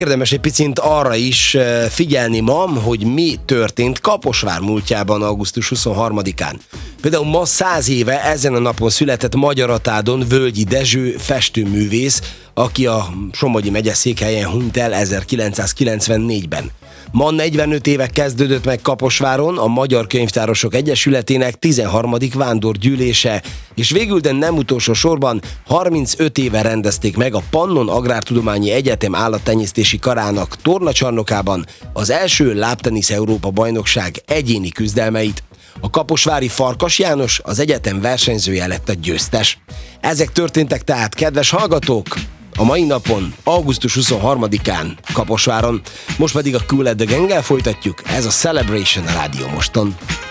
Érdemes egy picit arra is figyelni ma, hogy mi történt Kaposvár múltjában, augusztus 23-án. Például ma 100 éve ezen a napon született Magyaratádon Völgyi Dezső festőművész, aki a Somogyi megye székhelyen hunyt el 1994-ben. Ma 45 éve kezdődött meg Kaposváron a Magyar Könyvtárosok Egyesületének 13. vándorgyűlése, és végül, de nem utolsó sorban 35 éve rendezték meg a Pannon Agrártudományi Egyetem állattenyésztési karának tornacsarnokában az első lábtenisz Európa bajnokság egyéni küzdelmeit. A kaposvári Farkas János az egyetem versenyzője lett a győztes. Ezek történtek tehát, kedves hallgatók, a mai napon, augusztus 23-án Kaposváron. Most pedig a Kool and the Gang-gel folytatjuk, ez a Celebration a Rádió Moston.